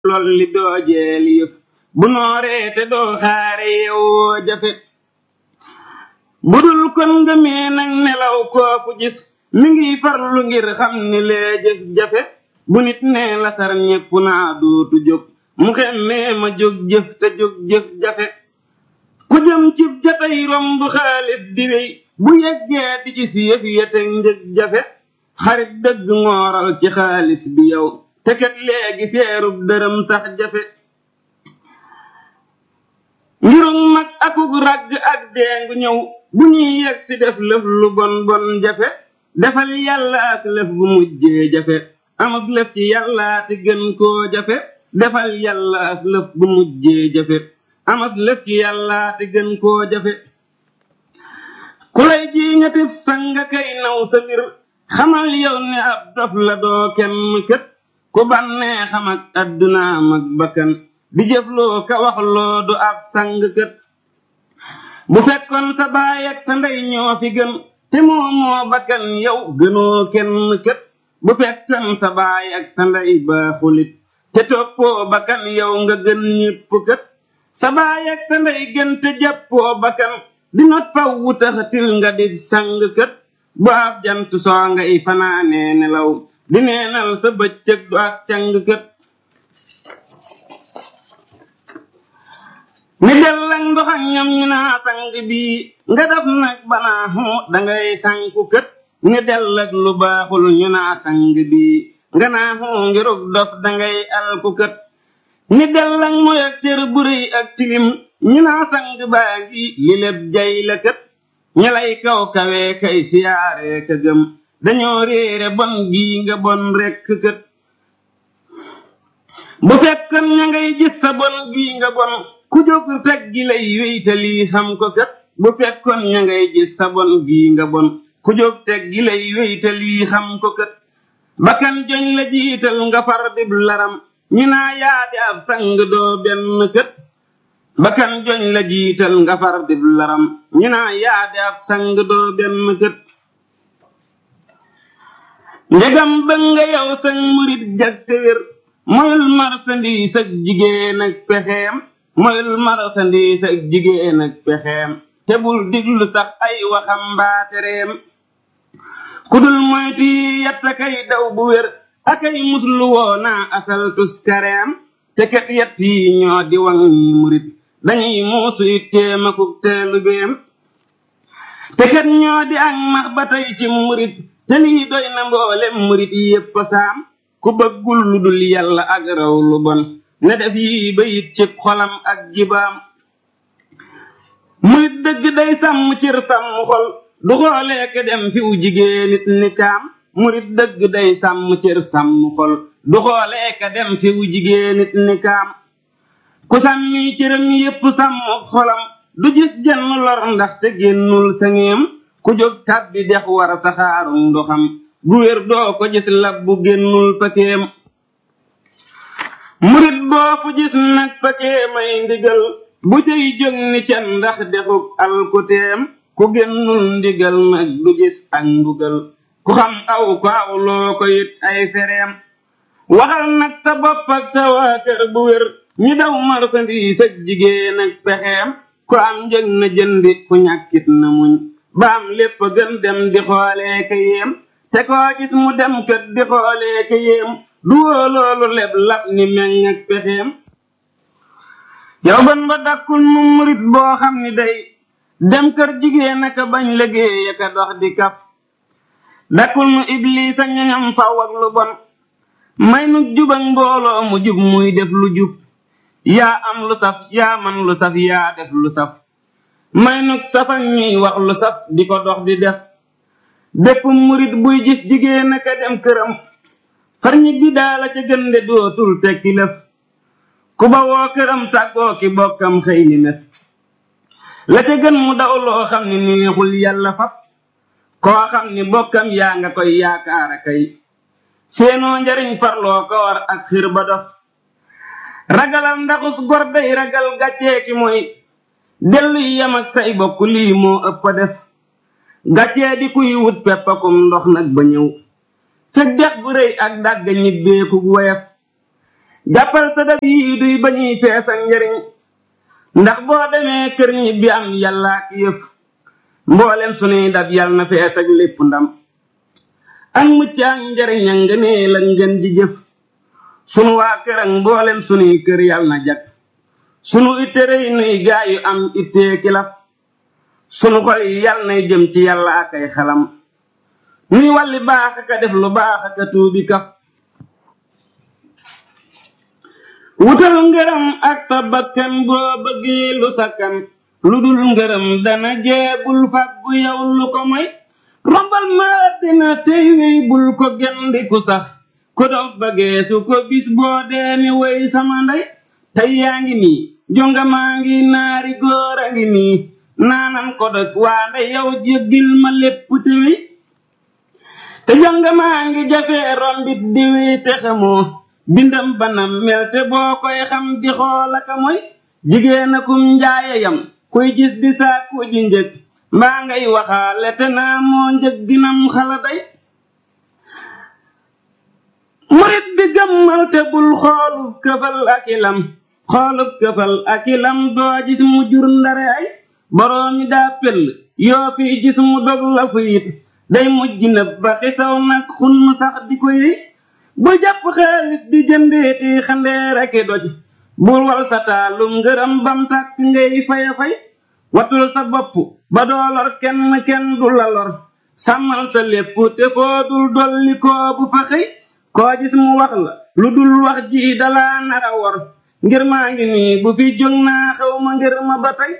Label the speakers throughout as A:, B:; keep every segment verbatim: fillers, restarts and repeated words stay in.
A: lool li doo jeeli yëf bu nooree te doo xaare yeewoo jafe budul kon nga mee nag nelaw kooku gis mi ngi farlu ngir xam ni lee jëf jafe bu nit nee lasar ñépp naa dootu jóg mu xemmee ma jóg jëf te jóg jëf jafe ku jëm cib jatay romb xaalis di wey bu yeggee di gis yëf yete njëg jafe xarit dëgg ngooral ci xaalis bi yow te kat léegi seerub dërëm sax jafe ngirug mag akuk ragg ak deengu ñëw bu ñuy yegg si def lëf lu bon bon jafe defal yàlla ak lëf bu mujjee jafe amus lëf ci yàllaati gën koo jafe defal yàlla ak lëf bu mujjee jafe amus lëf ci yàllaati gën koo jafe ku lay ji ñetib sanga kay naw sa mbir xamal yow ne ab dof la doo kenn kët ku bannee xam ak addunaam ak bakkan di jëfloo ka waxloo du ab sang kët bu fekkoon sa baay ak sa ndey ñoo fi gën te moo moo bakkan yow gënoo kenn kët bu fekkoon sa baay ak sa ndey baaxulit te toppoo bakkan yow nga gën ñépp kët sa baay ak sa ndey gën te jàppoo bakkan di not faw wutaxatil nga di sang kët bu ab jant soo ngay fanaanee nelaw di neenal sa bëccëg du ak càng kët ni dellang ndox ak ñam ñu naa sang bii nga def nag banaa xuut dangay sanku kët ni dellag lu baaxul ñu naa sang bii nga naa xuu ngirug dof dangay alku kët ni dellang moy ak cër bu rëy ak tilim ñu naa sang baa ngi li lépp jay la kët ñi lay kaw kawee kay siyaaree ka gëm dañoo réere bon gii nga bon rekk kët bu fekkoon ña ngay gis sa bon gii nga bon ku jóg teg gi lay wéytalii xam ko kët bu fekkoon ña ngay gis sa bon gii nga bon ku jóg teg gi lay wéytalii xam ko kët bakkan joñ la jiital nga far dib laram ñu naa yaadi ab sang doo benn kët bakkan joñ la jiital nga far dib laram ñu naa yaadi ab sang doo benn kët ndegam bëgg nga yow sang murit jag te wér moyul marsandiis ak jigéen ak pexeem moyul marsandiis ak jigéen ak pexeem te bul diglu sax ay waxam mbaatereem ku dul moytu yatta kay daw bu wér akay muslu woona asal tuskareem te ket yett yi ñoo di waŋ ñi murit dañuy muusu itteem akuk teelubeem te ket ñoo di ak max ba tey ci murit te lii doy na mboolem murit yépp saam ku bëggul lu dul yàlla ak raw lu bon ne def yi bayit ci xolam ak jibaam murit dëgg day sàmm cër sàmm xol du xoolee ke dem fi u jigéenit ni kaam murit dëgg day sàmm cër sàmm xol du xoolee ke dem fi u jigéenit ni kaam ku sàmmi cëram yépp sàmm xolam du gis jenn lor ndax te génnul sangeem ku jóg tàbbi dex war saxaaru ndoxam gu wér doo ko gis lab bu génnul pakeem murit boo fu gis nag pakeemay ndigal bu cay jóg ni can ndax dexuk alkuteem ku génnul ndigal nag du gis ak mbugal ku xam aw ko awloo ko it ay fereem waxal nag sa bopp ak sa waa kër bu wér ñi daw marsandiis ak jigéen ak pexeem ku am njëg na jëndi ku ñàkkit na muñ baam lépp gën dem di xoolee ka yéem te koo gis mu dem kët di xoolee ka yéem du woo loolu leb lab ni meŋ ak pexeem yow ban ba dakkul mu murit boo xam ni day dem kër jigéen aka bañ liggéey aka dox di kaf dakkul nu iblis a ñoñam faw ak lu bon may nu jub ak mbooloo mu jub muy def lu jub yaa am lu saf yaa man lu saf yaa def lu saf may nu safak ñuy wax lu saf di ko dox di def bépp murit buy gis jigéen aka dem këram far ñi bi daala ca gënde dootul tekki lëf ku ba woo këram tàggoo ki bokkam xëy ni mes la ca gën mu daw loo xam ni neexul yàlla fap koo xam ni bokkam yaa nga koy yaakaara kay seenoo njariñ farloo ko war ak xir ba dof ragalal ndaxus gor day ragal gàccee ki mooy dellu yam ak say bokk lii moo ëpp a def gàccee di kuy wut peppakum ndox nag ba ñëw fekk dex gu rëy ak dàgg ñibbeeku woyef jàppal sa dab yi duy bañuy fees ak njariñ ndax boo demee kër ñi bi am yàlla ak yëf mboolem sunuy dab yàlla na fees ak lépp ndam ak mucc ak njariñ ak ngëneel ak ngën ji jëf sunu waa kër ak mboolem sunuy kër yàlla na jag sunu itte rëy nuy gaa yu am ittee kilaf sunu xol yi yàlla nay jëm ci yàlla ak ay xalam nuy walli baax aka def lu baax aka tuubi kaf wutal ngërëm ak sa bakkan boo bëggee lu sakkan lu dul ngërëm dana jeebul fàggu yow lu ko moy rombal ma dina tey wey bul ko gendiku sax ko dof bëggee su ko bis boo dee ni wey sama ndey tey yaa ngi nii jonga maa ngi naari góor a ngi nii naanan ko dëkk waa ndey yow jéggil ma lépp te wey te jonga maa ngi jafee rombit di wey te xamoo bindam banam mel te boo koy xam di xoolaka mooy jigéen akum njaayayam kuy gis di sàkku ji njëg mbaa ngay waxaale te naa moo njëg ginam xala day murit bi gëmmal te bul xoolub këfal akilam xoolub këfal akilam doo gis mu jur ndare ay boroomi daa pell yoo fi gis mu dog la fu it day mujj nëb ba xisaw nag xunn sax di ko yëy bul jàpp xaalis di jëndeeti xandeer ak i doj bul wal sa taalum ngërëm bam tàkk ngay faya fay watul sa bopp ba doo lor kenn kenn du la lor sàmmal sa lépp te foo dul dolli koo bu fa xëy koo gis mu wax la lu dul wax ji dala nara wor ngir maa ngi nii bu fi jóg naa xew ma ngir ma ba tey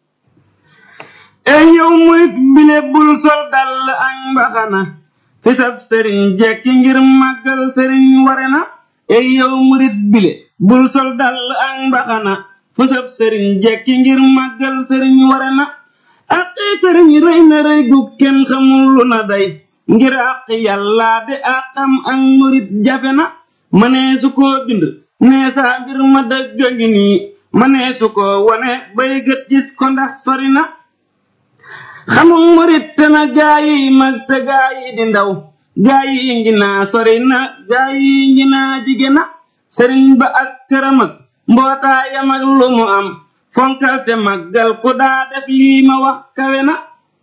A: e yow murit bile bul sol dal ak mbaxana fisab sëriñ jekki ngir màggal sëriñ ware na ey yow murit bile bul sol dal ak mbaxana fisab sëriñ jekki ngir màggal sëriñ ware na àqi sëriñ rëy na rëy gu kenn xamul lu na day ngir àqi yàlla de àqam ak murit jafe na mënee su ko bind nee saa mbir ma dëgga ngi nii mënee su ko wone bay gët gis ko ndax sori na xamul murit te na gaa yi mag te gaa yi di ndaw gaa yi ngi naa sori na gaa yi ngi naa jige na sëriñ ba ak këram ak mbootaayam ak lu mu am fonkal te màggal ku daa def lii ma wax kawe na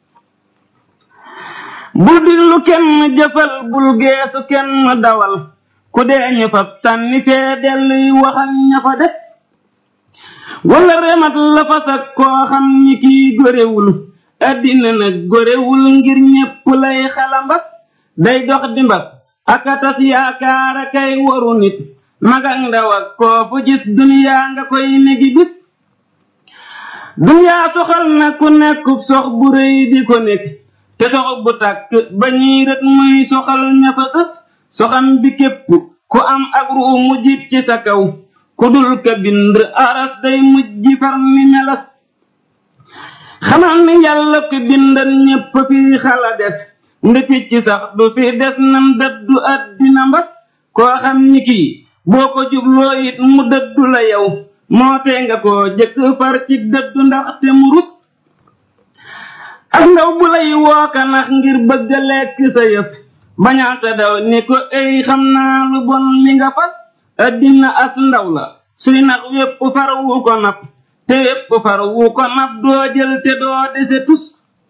A: bul diglu kenn jëfal bul geesu kenn dawal ku dee ñu fab sànni fee delluy waxal ña fa des wala remat la fasak koo xam ni kii gorewul addina nag gorewul ngir ñépp lay xalambas day dox di mbas akatas yaakaar a kay waru nit magak ndaw ak koo fu gis duniyaa nga koy negi bis duniyaa soxal na ku nekkub sox bu rëy di ko nekk te sox bu tàkk ba ñuy rët muy soxal ña fa sës soxam bi képp ku am ak ruu mu jib ci sa kaw ku dul ka bind aras day mujj far ni melas xamal ni yàlla ki bindan ñépp fi xala des ndi picc sax du fi des nam dëddu àddina mbas koo xam ni kii boo ko jubloo it mu dëddu la yow moo tee nga koo jëkk far ci dëddu ndax te mu rus ak ndaw bu lay wooka nax ngir bëgg a lekk sa yëf bañaata daw ni ko ey xam naa lu bon li nga fas àddina as ndaw la suy nax wépp far wu ko napp te wépp far wu ko napp doo jël te doo dese tus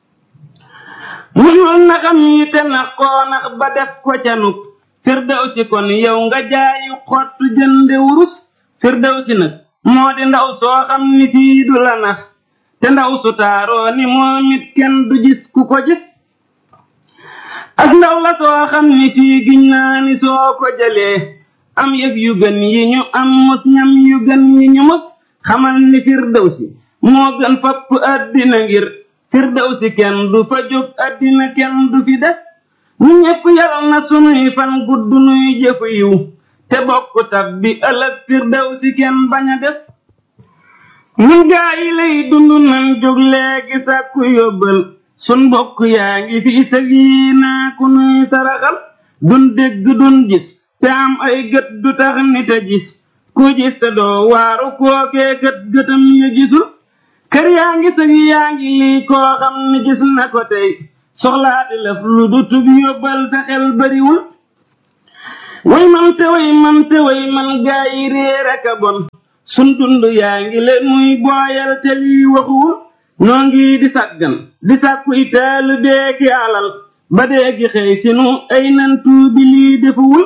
A: muñul naxam yi te nax koo nax ba def ko ca nup firdawsi kon yow nga jaayi xottu jënde wurus firdawsi nag moo di ndaw soo xam ni sii du la nax te ndaw su taaroo ni moom it kenn du gis ku ko gis ak ndaw la soo xam ni sii giñ naa ni soo ko jëlee am yëg yu gën yi ñu am mos ñam yu gën yi ñu mos xamal ni firdawsi moo gën fapp àddina ngir firdawsi kenn du fa jóg àddina kenn du fi des ñu ñépp yal na sunuy fan gudd nuy jëfu yiw te bokk tab bi ëllëg firdawsi kenn bañ a des ñun gaa yi lay dund nan jóg léegi sàkku yóbbal sun bokk yaa ngi fi sëg yi naa ku nuy saraxal dun dégg dun gis te am ay gët du tax nit a gis ku gis te doo waaru kookee gët gëtam ya gisul kër yaa ngi sëg yaa ngi lii koo xam ni gis na ko tey soxlaati lëf lu du tub yóbbal sa xel bariwul way man te way man te way man gaa yi réer ak a bon sun dund yaa ngi leen muy booyal te lii waxuwul noo ngi di sàggan di sàkkuy taalu beeki alal ba déegi xëy sinu ay nantu bi lii defuwul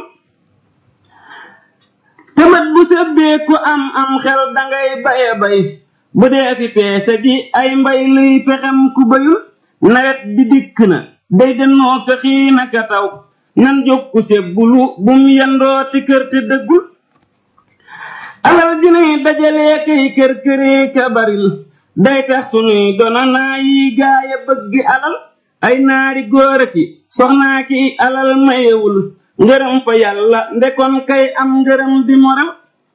A: te mat bu sebbee ku am am xel dangay baye bay bu dee fi peese ji ay mbay luy pexem ku bayul nawet bi dikk na day dennoo fexi naka taw nan jóg ku sebbulu bum yendoo ti kër te dëggul alal dinay dajalee kay kër këree ka baril day tax sunuy dona naa yi gaaya bëggi alal ay naari góor ki soxnaa ki alal mayewul ngërëm fa yàlla ndekon kay am ngërëm di moral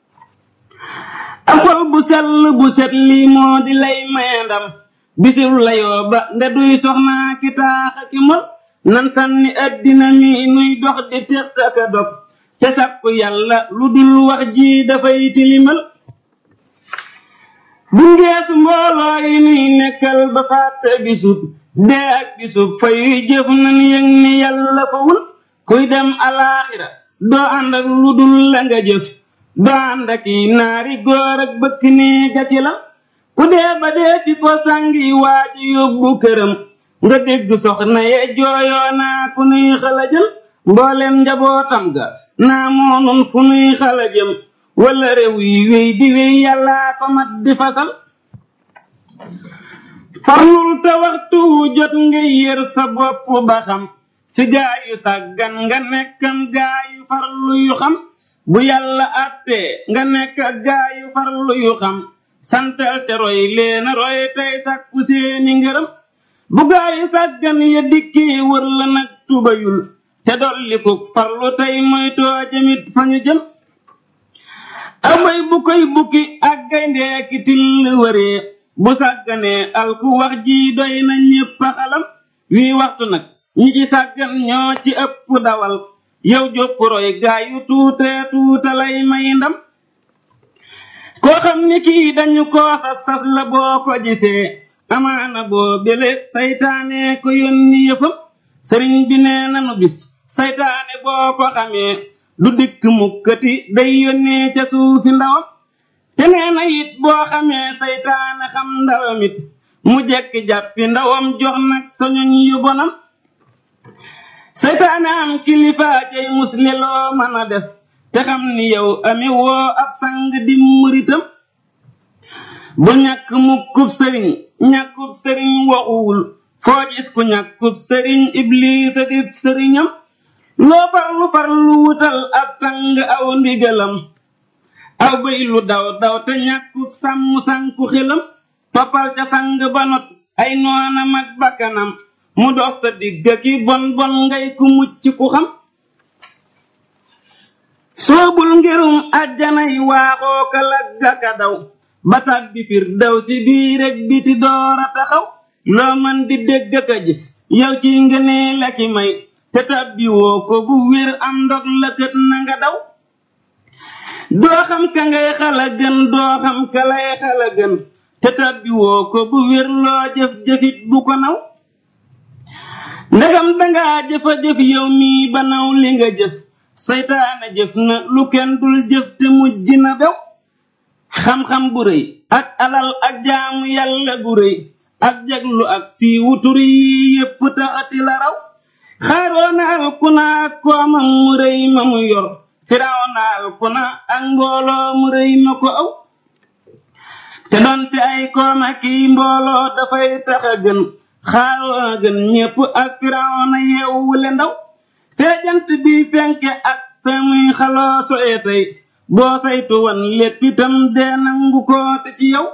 A: am xol bu sell bu set lii moo di lay maye ndam bisil layoo ba nde duy soxnaa ki taaxa ki mol nan sànni addina mi nuy dox di teq aka dog te sàkku yàlla lu dul wax ji dafay tilimal bu ngeesu mbooloo yi nuy nekkal ba fàtte bisub dee ak bisub fa yuy jëf nan yëg ni yàlla fawul kuy dem alaaxira doo ànd ak lu dul la nga jëf doo ànd ak i naari góor ak bëkk nee gaci la ku dee ba dee fi ko sàngi waaji yóbbu këram nga dégg soxna ye jooyoo naa fu nuy xalajal mboolem njabootam ga naa moonun fu nuy xalajam wala réew yi wéy di wéy yàllaa ko mat di fasal farlul te waxtu wu jot nga yër sa bopp ba xam ci gaayu sàggan nga nekkam gaayu farlu yu xam bu yàlla àttee nga nekk gaayu farlu yu xam santal te roy leena roy tey sàkku seeni ngërëm bu gaayu sàggan ya dikkee wër la nag tubayul te dolli ko farlu tey moytoo jëmit fa ñu jëm abay bu koy bukki ak gayndee ki till wëree bu sàgganee alku wax ji doy na ñépp a xalam wii waxtu nag ñi ci sàggan ñoo ci ëpp dawal yow jópp roy gaayu tuutee tuutalay may ndam koo xam ni kii dañu koo sas sas la boo ko gisee amaana boo bele saytaane ko yónni yëfam sëriñ bi nee nanu bis saytaane boo ko xamee du dikk mukkati day yónnee ca suufi ndawam te nee na it boo xamee saytaane xam ndawam it mu jekki jàppi ndawam jox nag soñoñ yu bonam saytaane am kilifa cay musle loo mën a def te xam ni yow ami woo ab sang di muritam bu ñàkk mukkub sëriñ ñàkkub sëriñ waxuwul foo gis ku ñàkkub sëriñ ibliisa dib sëriñam loo farlu farlu wutal ab sang aw ndigalam aw bëy lu daw daw te ñàkkub sàmm sànku xelam toppal ca sang ba not ay noonam ak bakkanam mu dox sa digga ki bon bon ngay ku mucc ku xam soobul ngirum àjjanay waaxoo ka lagga ka daw ba tàbbi firdaw si biir ak biti doora taxaw loo man di dégg ka gis yow ci ngënee la ki may te tàbbi woo ko bu wér am ndog la kët na nga daw doo xam ka ngay xala gën doo xam ka lay xala gën te tàbbi woo ko bu wér loo jëf jëfit bu ko naw ndegam dangaa jëfa jëf yow mii ba naw li nga jëf saytaane jëf na lu kenn dul jëf te mujj na bew xam-xam bu rëy ak alal ak jaamu yàlla gu rëy ak jaglu ak siiwu tur yi yépp taxati la raw xaaroona alkuna ak koomam mu rëy ma mu yor firawna alkuna ak mbooloo mu rëy ma ko aw te doonte ay kooma kiy mbooloo dafay taxa gën xaaroona gën ñépp ak firawna yeewule ndaw feejant bi fenke ak fe muy xaloo soye tey boo saytu wan lépp itam dee nangu ko te ci yow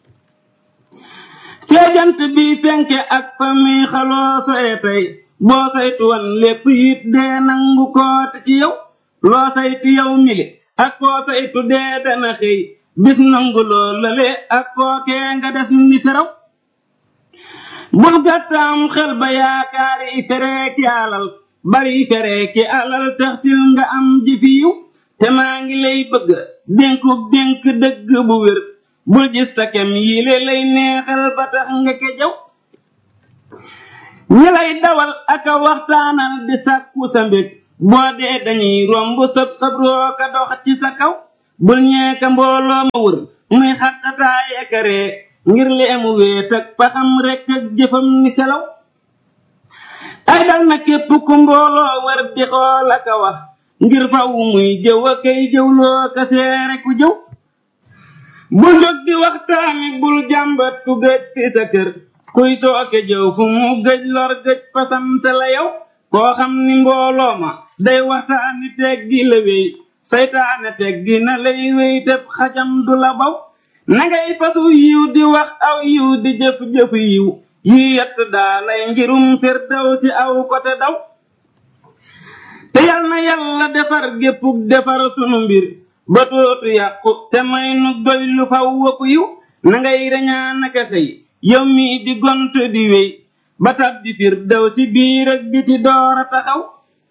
A: feejant bi fenke ak fe muy xaloo soye tey boo saytu wan lépp it dee nangu ko te ci yow loo saytu yow mili ak koo saytu dee dana xëy bis nangu loo lale ak kookee nga des ni feraw bul gàttaam xel ba yaakaari feree ki alal bari feree ki alal taxtil nga am ji fiiw te maa ngi lay bëgg dénku dénk dëgg bu wér bul gis sa kem yile lay neexal ba tax nga kejaw ñi lay dawal aka waxtaanal di sàkku sa mbég boo dee dañuy romb sëb sëb rooka dox ci sa kaw bul ñeeka mbooloo ma wër muy xaqataaye karee ngir leemu wéet ak paxam rekk ak jëfam ni selaw ay dal na képp ku mbooloo wër di xool ak a wax ngir faw muy jëw a kay jëwloo ka seere ku jëw bul jóg di waxtaani bul jàmbat ku gëj fi sa kër kuy sooke jëw fu mu gëj lor gëj pasante la yow koo xam ni mbooloo ma day waxtaani teggi la wéy saytaane teggi na lay wéy teb xajam du la baw nangay fasu yiw di wax aw yiw di jëf-jëf yiw yi yett daa lay ngirum firdaw si aw kote daw te yal na yàlla defar géppug defar sunu mbir ba tootu yàqu te may nu doy lu faw waku yiw nangay reñaa naka xëy yow mii di gont di wéy ba tab di firdaw si biir ak biti doora taxaw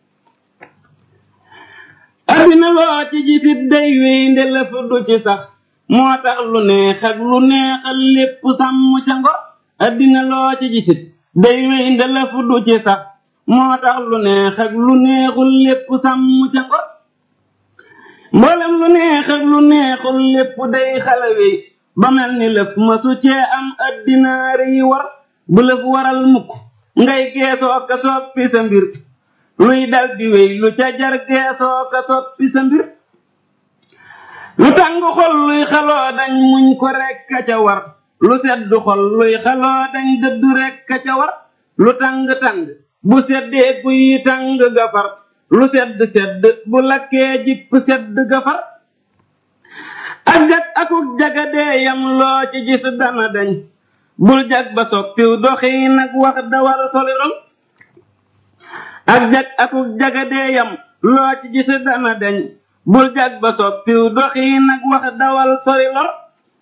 A: addina loo ci gisit day wéy ndelëf du ci sax moo tax lu neex ak lu neexal lépp sàmm ca ngor addina loo ci gisit day wéy ndelëf du ci sax moo tax lu neex ak lu neexul lépp sàmm ca ngor mboolem lu neex ak lu neexul lépp day xala wéy ba mel ni lëf masu cee am addinaari yi war bu lëf waral mukk ngay geesoo ka soppi sa mbir luy dal di wéy lu ca jar geesoo ka soppi sa mbir lu tàng xol luy xaloo dañ muñ ko rekk ka ca war lu sedd xol luy xaloo dañ dëddu rekk ka ca war lu tàng-tàng bu seddee guy tàng gafar lu sedd sedd bu lakkee jipp sedd gafar ak jag akuk jagadee yam loo ci gis dana dañ bul jag ba soppiw doxi nag wax dawal solirol ak jag akuk jagadee yam loo ci gis dana dañ bul jag ba soppiw doxi nag wax dawal solilor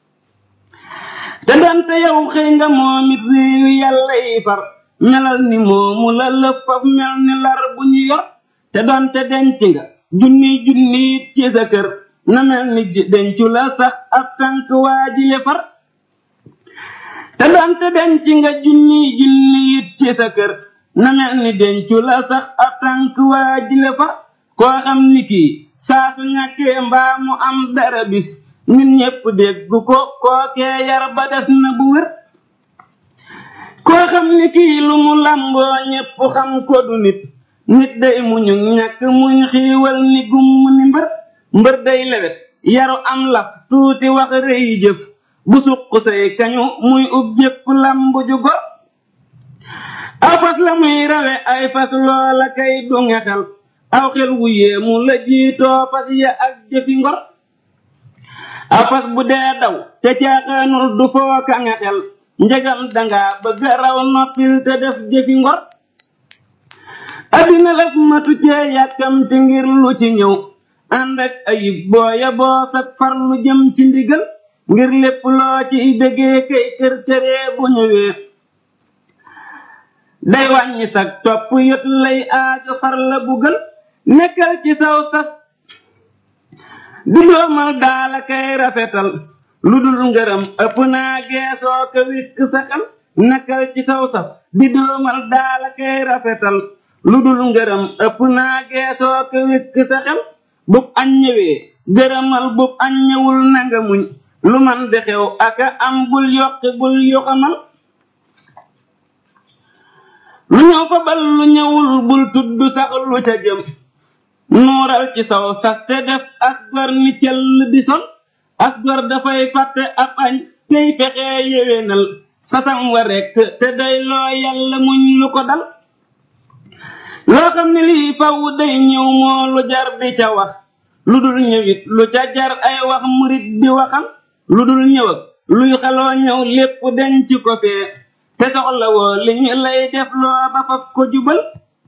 A: te dante yow xëy nga moom it réewi yàlla yi far melal ni moomu la lëf faf mel ni lar bu ñu yor te doonte denc nga junni junni it ci sa kër na mel ni dencu la sax ab tànk waajile far te doonte denc nga junni junni it ci sa kër na mel ni dencu la sax ab tànk waajile far koo xam ni kii saa su ñàkkee mbaa mu am dara bis nit ñépp dégg ko kookee yar ba des na bu wér koo xam ni kii lu mu làmboo ñépp xam ko du nit nit day muñu ñàkk muñ xiiwal ni gumm ni mbër mbër day lewet yaru am laf tuuti wax rëy jëf bu suq say kañu muy ub jépp lamb ju gor aw fas la muy rawe ay fas loola kay du ngexel aw xel wu yéemu la jiitoo fas ya ak jëfi ngor aw fas bu dee daw te caaxaanul du fooka ngexel njegam danga bëgg raw noppil te def jëfi ngor addina laf matu cee yàkkamti ngir lu ci ñëw ànd ak ayib booya boos ak farlu jëm ci ndigal ngir lépp loo ci bëggee kay kër këree bu ñëwee day wàññi sag topp yët lay aajo far la bugal nekkal ci saw sas di doomal daala kay rafetal lu dul ngërëm ëpp naa geesoo ka wikk sa xel nekkal ci saw sas di doomal daala kay rafetal lu dul ngërëm ëpp naa geesoo ka wikk sa xel bub añ ñëwee gërëmal bub añ ñëwul nanga muñ lu man di xew aka am bul yokki bul yoxamal lu ñëw fa bal lu ñëwul bul tudd sax lu ca jëm nuural ci saw sas te def asgor ni cell di sol asgor dafay fàtte ab añ tey fexee yéwénal sasam wa rekk te day loo yàlla muñ lu ko dal loo xam ne lii faw day ñëw moo lu jar di ca wax lu dul ñëwit lu ca jar ay wax murit di waxal lu dul ñëw ak luy xaloo ñëw lépp denc ko fee te soxla woo li ñu lay def loo ba faf ko jubal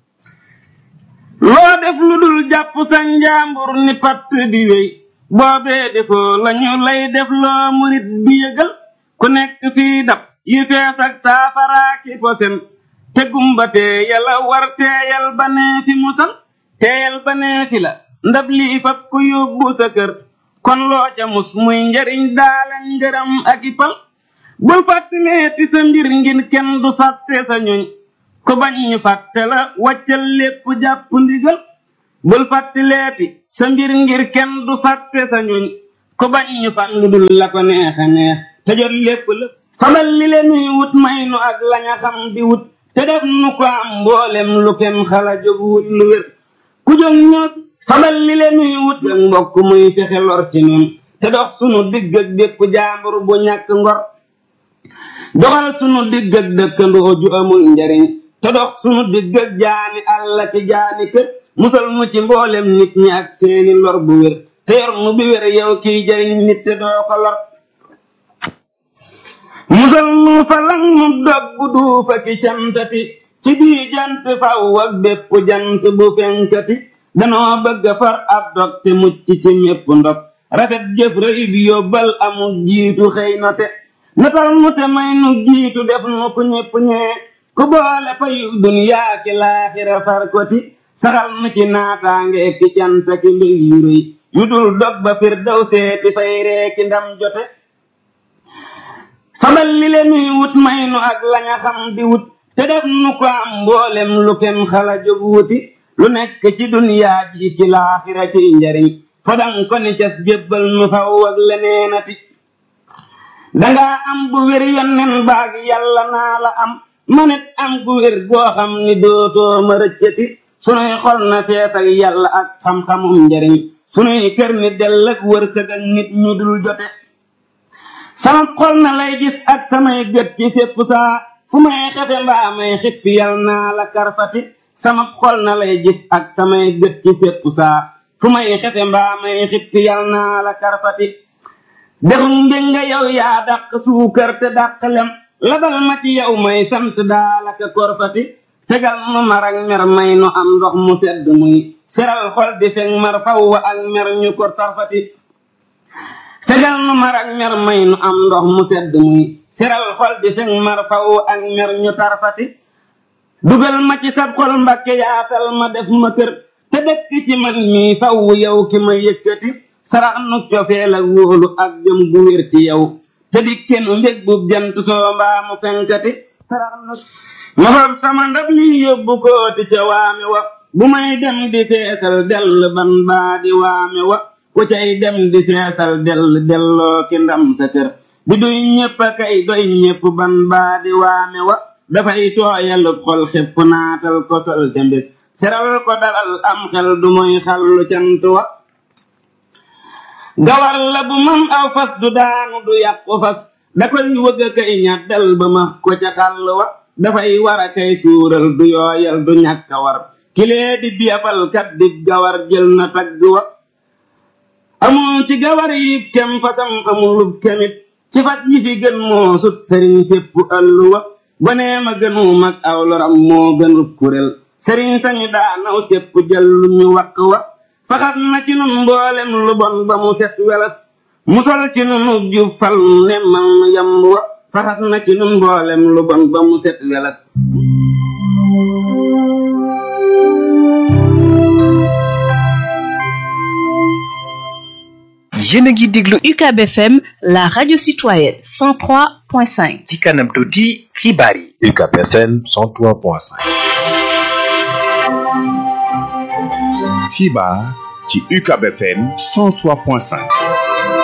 A: loo def lu dul jàpp sa njaambur ni patt di wéy boobee defoo lañu lay def loo murit di yëgal ku nekk fii dab yi fees ak saafaraaki posen te gumba teeyal war teeyal ba nee fi musal teeyal ba nee fi la ndab lii fab ko yóbbu sa kër kon loo ca mus muy njariñ daala ngërëm ak i pal bul fàtte meeti sa mbir ngir kenn du fàtte sa ñoñ ko bañ ñu fàtte la wàccal lépp jàpp ndigal bul fàttaleeti sa mbir ngir kenn du fàtte sa ñuñ ku bañ ñu fan lu dul la ko neex a neex te jot lépp lépp fabal li le nuy wut may nu ak laña xam di wut te def nu ko am mboolem lu kem xala jóg wut lu wér ku jóg ñëw fabal li le nuy wut ak mbokk muy fexe lor ci nun te dox sunu digg ak bépp jaambur bu ñàkk ngor doxal sunu digg ak dëkkandoo ju amul njariñ te dox sunu digg ak jaani àll ki jaani kër musal mu ci mboolem nit ñi ak seeni lor bu wér te yor nu bi wér yow kiy jariñ nit te doo ko lor musal nu falang nu dog bu duufa ki cantati ci bii jant faw ak bépp jant bu fenkati danoo bëgg far ab dog te mucc ci mépp ndog rafet jëf rëy bi yóbbal amul jiitu xëy note natal nu te may nu jiitu def nu ku ñépp ñee ku boole payu duniyaa ki laaxira far koti saxal nu ci naataange ki canta ki mbir yu rëy yu dul dog ba fir daw seeti fay reeki ndam jote fabal li le nuy wut may nu ak laña xam di wut te def nu ko am mboolem lu kem xala jóg wuti lu nekk ci duniyaa ji ki laaxira ci njariñ fadan ko ni cas jébbal nu faw ak leneenati danga am bu wér yonnen baag yàlla naa la am manit am gu wér goo xam ni dootoo ma rëccati sunuy xol na fees ak yàlla ak xam-xamum njariñ sunuy kër ni dell ak wërsëg ak nit ñu dul jote sama xol na lay gis ak samay gët ci sépp saa fu may xefe mbaa may xippi yal naa la karfati sama xol na lay gis ak samay gët ci sépp saa fu may xefe mbaa may xippi yal naa la karfati dexum mbég nga yow yaa dàq suukar te dàq lem labal ma ci yow may sant daalaka korfati tegal nu mar ak mer may nu am ndox mu sedd muy seral xol di fekk mar fawwa ak mer ñu ko tarfati tegal nu mar ak mer may nu am ndox mu sedd muy seral xol di fekk mar fawwa ak mer ñu tarfati dugal ma ci sab xol mbakke yaatal ma def ma kër te dëkk ci man mii fawwu yow ki ma yëkkati sarax nu cofeel ak wóolu ak gëm gu wér ci yow te di kenu mbég bu jant soo mbaa mu fenkati sarax nu ma fab sama ndab li yóbbu kooti ca waame wa bu may dem di feesal dell ban baa di waame wa ku cay dem di feesal dell delloo ki ndam sa kër di duy ñépp a kay doy ñépp ban baa di waame wa dafay tooyalu xol xépp naatal ko sol ca mbég seral ko dalal am xel du moy xallu cant wa gawar la bu man aw fas du daanu du yàqu fas da koy wëgg kay ñaddal ba max ko ca xàll wa dafay war a kay suural du yooyal du ñàkka war kilee di biyafal kat di gawar jël na tagg wa amul ci gawar yi kem fasam amulub kemit ci fas yi fi gën moo sut sëriñ sépp ëllu wa bonee ma gënu mag aw loram moo gënub kurél sëriñ sañu daanaw sépp jël lu ñu wakk wa faxas na ci nun mboolem lu bon ba mu set welas musal ci nunu jub fal ne man yamb wa faxas na ci nun mboolem lu bon ba mu set welas
B: yéen a ngi déglu
C: U C A B F M, la radio citoyenne cent trois point cinq.
B: ci kanam tuuti xibaar yi.
D: U C A B F M cent trois point cinq.
E: xibaar ci U C A B F M cent trois point cinq.